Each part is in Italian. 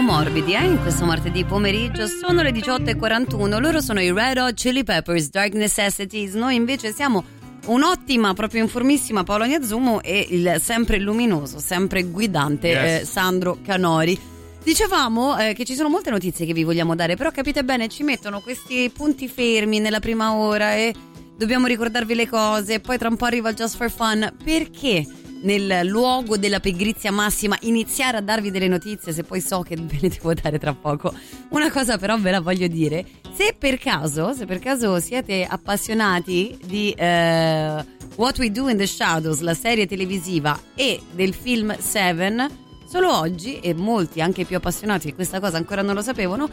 morbidi, in questo martedì pomeriggio. Sono le 18:41, loro sono i Red Hot Chili Peppers, Dark Necessities. Noi invece siamo un'ottima, proprio informissima Paola Niazzumo e il sempre luminoso, sempre guidante Sandro Canori. Dicevamo che ci sono molte notizie che vi vogliamo dare, però capite bene, ci mettono questi punti fermi nella prima ora e dobbiamo ricordarvi le cose, poi tra un po' arriva il Just for Fun. Perché nel luogo della pigrizia massima iniziare a darvi delle notizie se poi so che ve le devo dare tra poco? Una cosa però ve la voglio dire: se per caso siete appassionati di What We Do in the Shadows, la serie televisiva, e del film Seven, solo oggi, e molti anche più appassionati di questa cosa ancora non lo sapevano,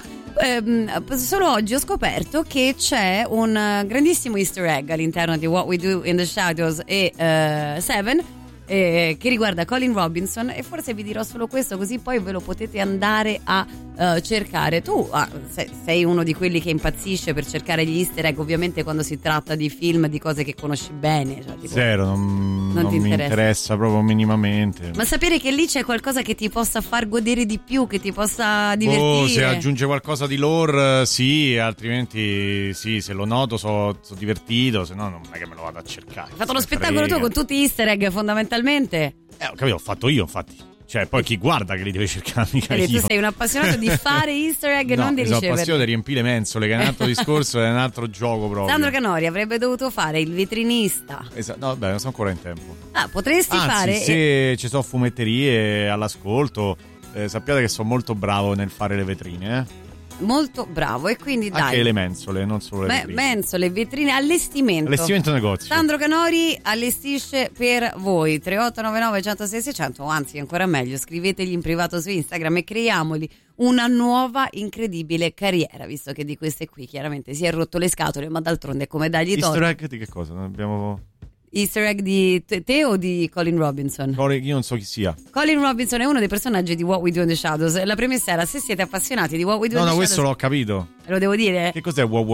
solo oggi ho scoperto che c'è un grandissimo easter egg all'interno di What We Do in the Shadows e Seven, che riguarda Colin Robinson, e forse vi dirò solo questo, così poi ve lo potete andare a cercare. Tu sei uno di quelli che impazzisce per cercare gli easter egg, ovviamente quando si tratta di film, di cose che conosci bene, cioè, tipo, zero, non mi interessa proprio minimamente. Ma sapere che lì c'è qualcosa che ti possa far godere di più, che ti possa divertire, se aggiunge qualcosa di lore sì, altrimenti sì, se lo noto so divertito, se no non è che me lo vado a cercare. Hai fatto lo spettacolo tu con tutti gli easter egg fondamentalmente. Ho capito, ho fatto io infatti. Cioè, poi chi guarda che li deve cercare, mica io. Tu sei un appassionato di fare easter egg, no, non di ricevere. Sono appassionato di riempire mensole, che è un altro discorso, è un altro gioco proprio. Sandro Canori avrebbe dovuto fare il vetrinista. Esatto, no, vabbè, non sono ancora in tempo. Potresti fare. Se ci sono fumetterie all'ascolto, sappiate che sono molto bravo nel fare le vetrine, Molto bravo, e quindi dai. Anche le mensole, non solo le vetrine. Mensole, vetrine, allestimento negozio. Sandro Canori allestisce per voi. 3899 106 600, anzi ancora meglio, scrivetegli in privato su Instagram e creiamoli una nuova incredibile carriera, visto che di queste qui chiaramente si è rotto le scatole, ma d'altronde come dargli torto. Easter egg di che cosa? Non abbiamo... Easter egg di te o di Colin Robinson? Io non so chi sia. Colin Robinson è uno dei personaggi di What We Do in the Shadows. La premessa era: se siete appassionati di What We Do in the Shadows. No, questo l'ho capito. Lo devo dire? Che cos'è What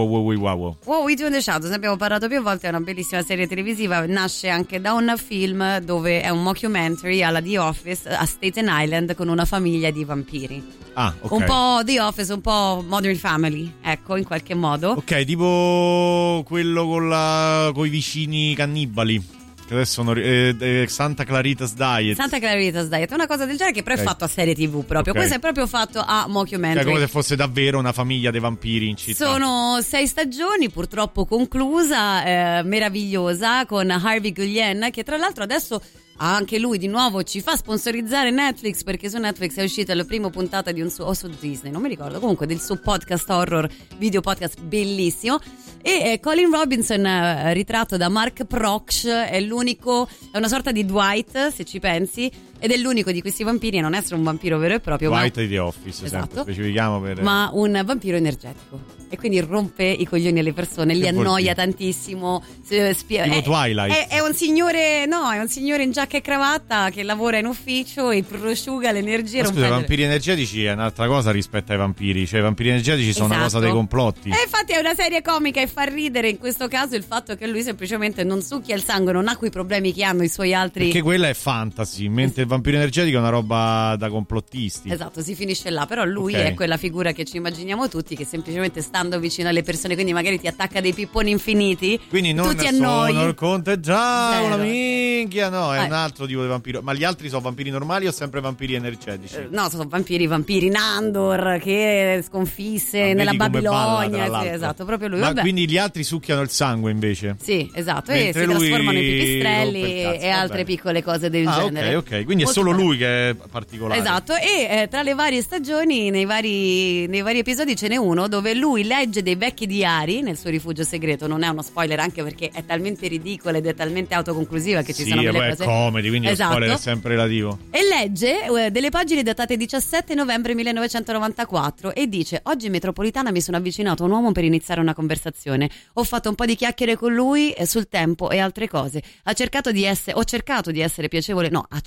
We Do in the Shadows? Ne abbiamo parlato più volte, è una bellissima serie televisiva, nasce anche da un film dove è un mockumentary alla The Office a Staten Island con una famiglia di vampiri. Ah, ok. Un po' The Office, un po' Modern Family, ecco, in qualche modo. Ok, tipo quello con i vicini cannibali. Che adesso sono Santa Clarita's Diet. Santa Clarita's Diet, una cosa del genere, che però è fatto a serie TV proprio. Questo è proprio fatto a mockumentary. Cioè, come se fosse davvero una famiglia dei vampiri in città. Sono 6 stagioni, purtroppo conclusa, meravigliosa, con Harvey Guillén, che tra l'altro adesso anche lui di nuovo ci fa sponsorizzare Netflix, perché su Netflix è uscita la prima puntata di un suo, o su Disney, non mi ricordo, comunque del suo podcast horror, video podcast bellissimo. E Colin Robinson, ritratto da Mark Proksch, è l'unico, è una sorta di Dwight, se ci pensi, ed è l'unico di questi vampiri a non essere un vampiro vero e proprio, Dwight di The Office, esatto, sempre specifichiamo ma un vampiro energetico, e quindi rompe i coglioni alle persone, li annoia tantissimo. Tipo Twilight. È un signore, no, è un signore in giacca e cravatta che lavora in ufficio e prosciuga l'energia. Ma scusa, i vampiri energetici è un'altra cosa rispetto ai vampiri, cioè i vampiri energetici sono una cosa dei complotti. Infatti è una serie comica e fa ridere in questo caso il fatto che lui semplicemente non succhia il sangue, non ha quei problemi che hanno i suoi altri. Perché quella è fantasy, mentre il vampiro energetico è una roba da complottisti. Esatto, si finisce là, però lui è quella figura che ci immaginiamo tutti, che semplicemente stando vicino alle persone, quindi magari ti attacca dei pipponi infiniti, quindi non ti annoi. Sono il conte già una minchia, no, è un altro tipo di vampiro. Ma gli altri sono vampiri normali o sempre vampiri energetici? No, sono vampiri Nandor che sconfisse nella Babilonia, sì, esatto, proprio lui. Ma quindi gli altri succhiano il sangue invece? Sì, esatto, e si trasformano in pipistrelli e altre piccole cose del genere. Ok, quindi molto è solo lui che è particolare. Esatto, e tra le varie stagioni, nei vari episodi ce n'è uno dove lui legge dei vecchi diari nel suo rifugio segreto. Non è uno spoiler, anche perché è talmente ridicola ed è talmente autoconclusiva che ci sono delle cose. Sì, è comedy, quindi lo spoiler è sempre relativo. E legge delle pagine datate 17 novembre 1994 e dice: oggi in metropolitana mi sono avvicinato a un uomo per iniziare una conversazione. Ho fatto un po' di chiacchiere con lui sul tempo e altre cose. Ha cercato di essere piacevole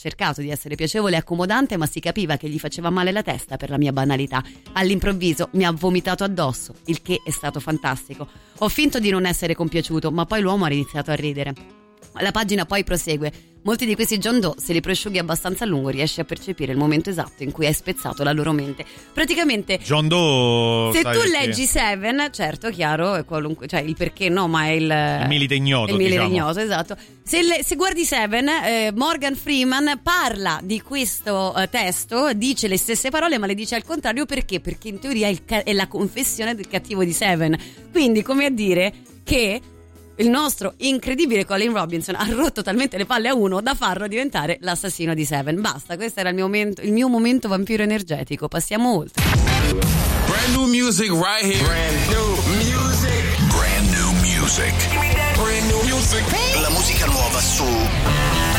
e accomodante, ma si capiva che gli faceva male la testa per la mia banalità. All'improvviso mi ha vomitato addosso, il che è stato fantastico. Ho finto di non essere compiaciuto, ma poi l'uomo ha iniziato a ridere. La pagina poi prosegue. Molti di questi John Doe, se li prosciughi abbastanza a lungo, riesci a percepire il momento esatto in cui hai spezzato la loro mente. Praticamente John Doe, se tu leggi Seven, certo, chiaro, qualunque, cioè il perché no, ma è il milite ignoto, il milite diciamo. ignoto, esatto. Se guardi Seven, Morgan Freeman parla di questo testo, dice le stesse parole ma le dice al contrario, perché? Perché in teoria è la confessione del cattivo di Seven. Quindi, come a dire che il nostro incredibile Colin Robinson ha rotto talmente le palle a uno da farlo diventare l'assassino di Seven. Basta, questo era il mio momento vampiro energetico. Passiamo oltre. Brand new music right here. Brand new music. Brand new music. Brand new music. La musica nuova su